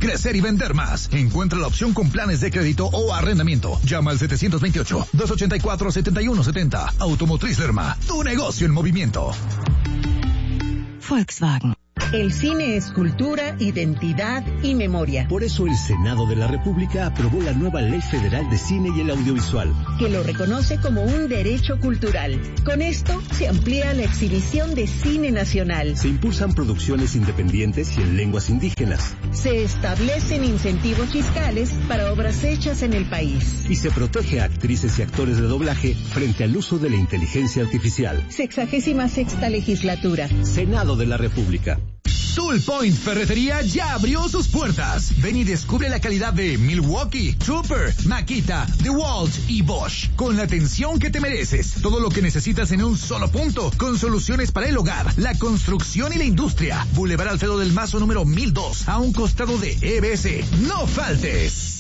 crecer y vender más. Encuentra la opción con planes de crédito o arrendamiento. Llama al 728-284-7170. Automotriz Lerma, tu negocio en movimiento. Volkswagen. El cine es cultura, identidad y memoria. Por eso el Senado de la República aprobó la nueva Ley Federal de Cine y el Audiovisual, que lo reconoce como un derecho cultural. Con esto se amplía la exhibición de cine nacional. Se impulsan producciones independientes y en lenguas indígenas. Se establecen incentivos fiscales para obras hechas en el país. Y se protege a actrices y actores de doblaje frente al uso de la inteligencia artificial. 66ª legislatura. Senado de la República. Tool Point Ferretería ya abrió sus puertas. Ven y descubre la calidad de Milwaukee, Trooper, Makita, DeWalt y Bosch. Con la atención que te mereces. Todo lo que necesitas en un solo punto. Con soluciones para el hogar, la construcción y la industria. Boulevard Alfredo del Mazo número 1002. A un costado de EBS. ¡No faltes!